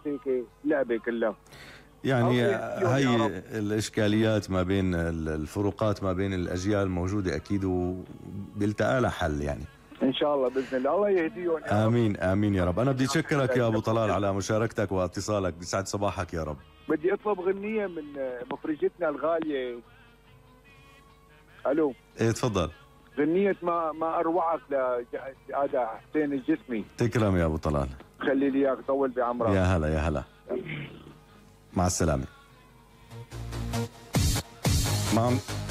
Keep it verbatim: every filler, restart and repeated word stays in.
هيك لعبه كلها. يعني هي الاشكاليات ما بين الفروقات ما بين الاجيال موجوده اكيد، وبيلتقى لها حل يعني ان شاء الله باذن الله. الله يهديهم يا رب. امين امين يا رب. انا بدي اشكرك يا ابو طلال على مشاركتك واتصالك، بيسعد صباحك يا رب. بدي اطلب غنيه من مخرجتنا الغاليه. الو. ايه تفضل. غنيه ما ما اروعك لهذا حسين الجسمي. تكرم يا ابو طلال. خلي لي اياك، طول بعمرك. يا هلا يا هلا. مع السلامه. مع